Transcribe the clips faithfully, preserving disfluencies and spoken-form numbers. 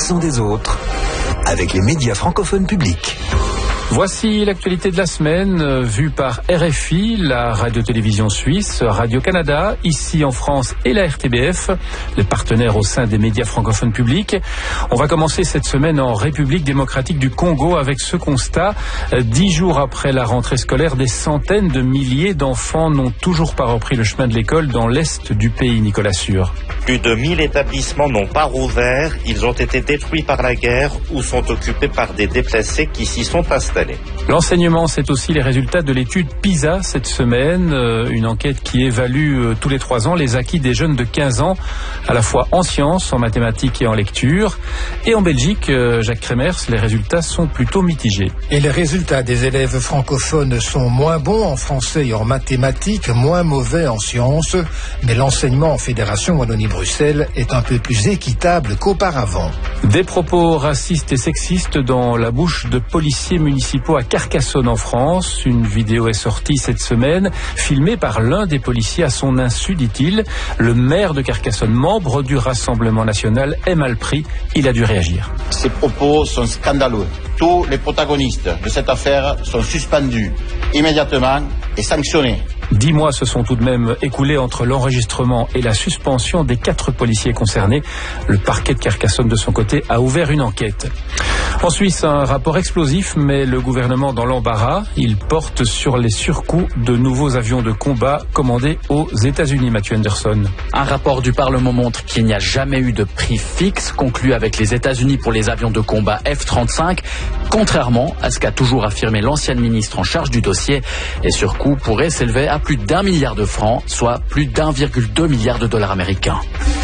l'accent des autres avec les médias francophones publics. Voici l'actualité de la semaine, euh, vue par R F I, la radio-télévision suisse, Radio-Canada, ici en France, et la R T B F, les partenaires au sein des médias francophones publics. On va commencer cette semaine en République démocratique du Congo avec ce constat. Euh, dix jours après la rentrée scolaire, des centaines de milliers d'enfants n'ont toujours pas repris le chemin de l'école dans l'est du pays, Nicolas Sûr. Plus de mille établissements n'ont pas rouvert. Ils ont été détruits par la guerre ou sont occupés par des déplacés qui s'y sont installés. L'enseignement, c'est aussi les résultats de l'étude PISA cette semaine, euh, une enquête qui évalue euh, tous les trois ans les acquis des jeunes de quinze ans, à la fois en sciences, en mathématiques et en lecture. Et en Belgique, euh, Jacques Kremers, les résultats sont plutôt mitigés. Et les résultats des élèves francophones sont moins bons en français et en mathématiques, moins mauvais en sciences, mais l'enseignement en Fédération Wallonie-Bruxelles est un peu plus équitable qu'auparavant. Des propos racistes et sexistes dans la bouche de policiers municipaux à Carcassonne en France. Une vidéo est sortie cette semaine, filmée par l'un des policiers à son insu, dit-il. Le maire de Carcassonne, membre du Rassemblement national, est mal pris. Il a dû réagir. Ces propos sont scandaleux. Tous les protagonistes de cette affaire sont suspendus immédiatement et sanctionnés. Dix mois se sont tout de même écoulés entre l'enregistrement et la suspension des quatre policiers concernés. Le parquet de Carcassonne, de son côté, a ouvert une enquête. En Suisse, un rapport explosif met le gouvernement dans l'embarras. Il porte sur les surcoûts de nouveaux avions de combat commandés aux États-Unis, Mathieu Anderson. Un rapport du Parlement montre qu'il n'y a jamais eu de prix fixe conclu avec les États-Unis pour les avions de combat F trente-cinq, contrairement à ce qu'a toujours affirmé l'ancienne ministre en charge du dossier. Les surcoûts pourraient s'élever à plus d'un milliard de francs, soit plus d'un virgule deux milliard de dollars américains.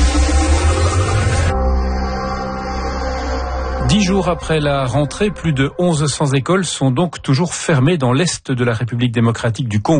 Dix jours après la rentrée, plus de mille cent écoles sont donc toujours fermées dans l'est de la République démocratique du Congo.